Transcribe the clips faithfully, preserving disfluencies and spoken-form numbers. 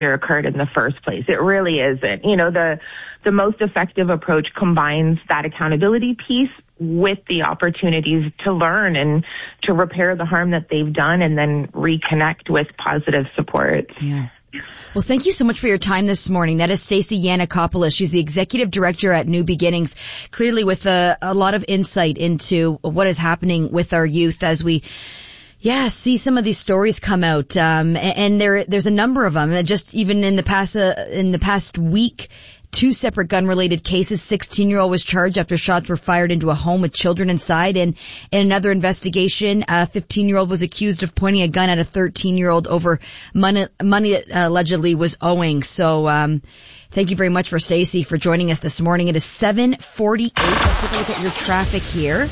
occurred in the first place. It really isn't. You know, the the most effective approach combines that accountability piece with the opportunities to learn and to repair the harm that they've done and then reconnect with positive support. Yeah. Well, thank you so much for your time this morning. That is Stacey Yannakopoulos. She's the executive director at New Beginnings, clearly with a, a lot of insight into what is happening with our youth as we Yeah, see some of these stories come out, um, and there, there's a number of them. Just even in the past, uh, in the past week, two separate gun-related cases. sixteen-year-old was charged after shots were fired into a home with children inside, and in another investigation, a fifteen-year-old was accused of pointing a gun at a thirteen-year-old over money, money that uh, allegedly was owing. So, um, thank you very much for Stacey for joining us this morning. It is seven forty-eight. Let's take a look at your traffic here.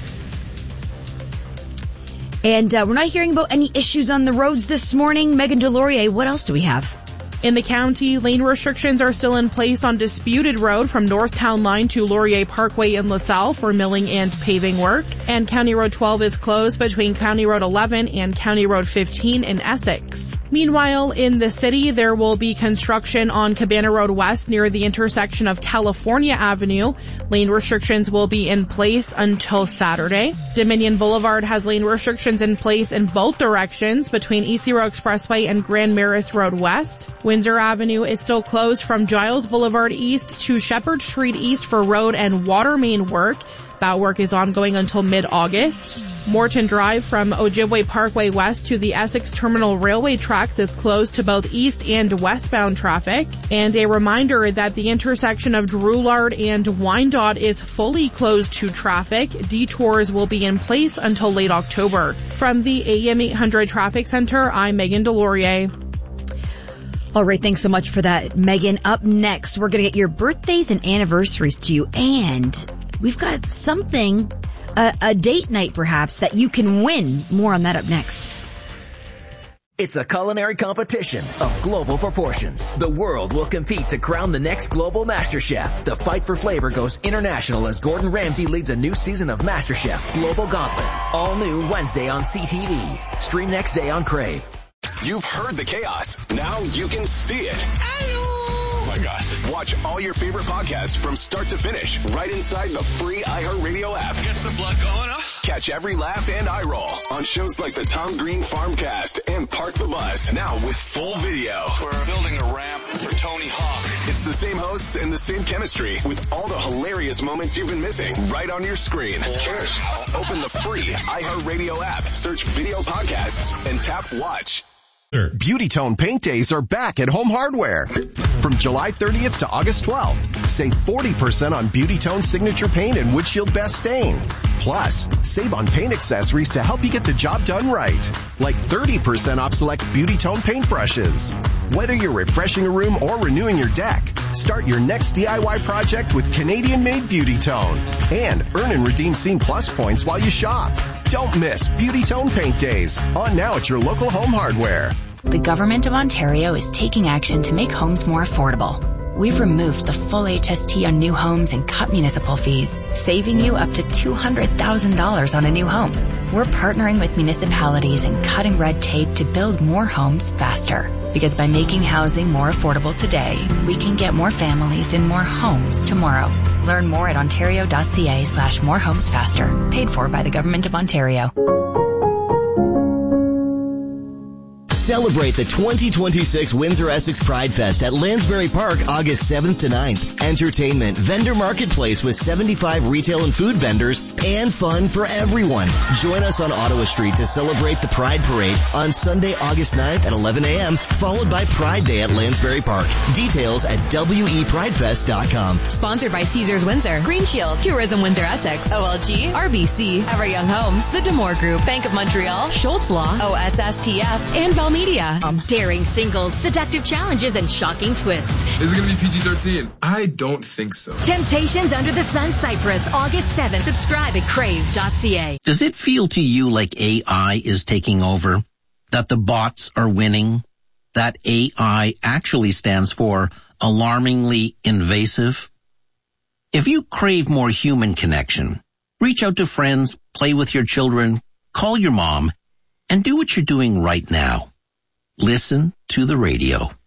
And uh, we're not hearing about any issues on the roads this morning. Megan Delorier, what else do we have? In the county, lane restrictions are still in place on Disputed Road from North Town Line to Laurier Parkway in LaSalle for milling and paving work. And County Road twelve is closed between County Road eleven and County Road fifteen in Essex. Meanwhile, in the city, there will be construction on Cabana Road West near the intersection of California Avenue. Lane restrictions will be in place until Saturday. Dominion Boulevard has lane restrictions in place in both directions between E C Row Expressway and Grand Maris Road West. Windsor Avenue is still closed from Giles Boulevard East to Shepherd Street East for road and water main work. That work is ongoing until mid-August. Morton Drive from Ojibwe Parkway West to the Essex Terminal Railway tracks is closed to both east and westbound traffic. And a reminder that the intersection of Drouillard and Wyandotte is fully closed to traffic. Detours will be in place until late October. From the A M eight hundred Traffic Center, I'm Megan Delorier. All right, thanks so much for that, Megan. Up next, we're going to get your birthdays and anniversaries to you, and we've got something, a, a date night perhaps, that you can win. More on that up next. It's a culinary competition of global proportions. The world will compete to crown the next global master chef. The fight for flavor goes international as Gordon Ramsay leads a new season of MasterChef Global Gauntlet. All new Wednesday on C T V. Stream next day on Crave. You've heard the chaos. Now you can see it. Oh my gosh. Watch all your favorite podcasts from start to finish right inside the free iHeartRadio app. Gets the blood going, huh? Catch every laugh and eye roll on shows like the Tom Green Farmcast and Park the Bus. Now with full video. We're building a ramp for Tony Hawk. It's the same hosts and the same chemistry with all the hilarious moments you've been missing right on your screen. Cheers. Open the free iHeartRadio app, search video podcasts, and tap watch. Beauty Tone Paint Days are back at Home Hardware. From July thirtieth to August twelfth, save forty percent on Beauty Tone Signature Paint and Windshield Best Stain. Plus, save on paint accessories to help you get the job done right. Like thirty percent off select Beauty Tone paint brushes. Whether you're refreshing a room or renewing your deck, start your next D I Y project with Canadian-made Beauty Tone. And earn and redeem Scene Plus points while you shop. Don't miss Beauty Tone Paint Days. On now at your local Home Hardware. The Government of Ontario is taking action to make homes more affordable. We've removed the full H S T on new homes and cut municipal fees, saving you up to two hundred thousand dollars on a new home. We're partnering with municipalities and cutting red tape to build more homes faster. Because by making housing more affordable today, we can get more families in more homes tomorrow. Learn more at ontario.ca slash more homes faster. Paid for by the Government of Ontario. Celebrate the twenty twenty-six Windsor Essex Pride Fest at Lansbury Park August seventh to ninth. Entertainment, vendor marketplace with seventy-five retail and food vendors, and fun for everyone. Join us on Ottawa Street to celebrate the Pride Parade on Sunday, August ninth at eleven a.m., followed by Pride Day at Lansbury Park. Details at w e pride fest dot com. Sponsored by Caesars Windsor, Green Shield, Tourism Windsor Essex, O L G, R B C, Ever Young Homes, The Demore Group, Bank of Montreal, Schultz Law, O S S T F, and Bell Media. Um, daring singles, seductive challenges, and shocking twists. Is it going to be P G thirteen? I don't think so. Temptations Under the Sun Cyprus, August seventh. Subscribe at crave dot c a. Does it feel to you like A I is taking over? That the bots are winning? That A I actually stands for alarmingly invasive? If you crave more human connection, reach out to friends, play with your children, call your mom, and do what you're doing right now. Listen to the radio.